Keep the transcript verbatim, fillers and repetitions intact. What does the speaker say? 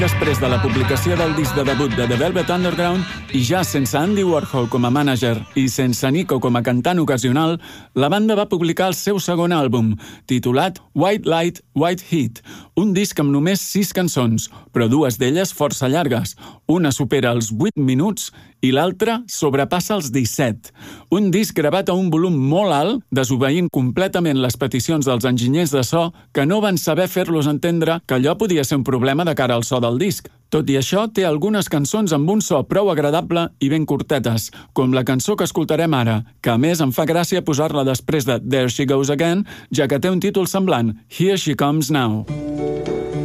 Després de la publicació del disc de debut de The Velvet Underground, i ja sense Andy Warhol com a mànager i sense Nico com a cantant ocasional, la banda va publicar el seu segon àlbum, titulat White Light, White Heat, un disc amb només sis cançons, però dues d'elles força llargues. Una supera els vuit minuts i l'altra sobrepassa els disset. Un disc gravat a un volum molt alt, desobeint completament les peticions dels enginyers de so, que no van saber fer-los entendre que allò podia ser un problema de cara al so del disc. Tot i això, té algunes cançons amb un so prou agradable i ben curtetes, com la cançó que escoltarem ara, que a més em fa gràcia posar-la després de There She Goes Again, ja que té un títol semblant, Here She Comes Now.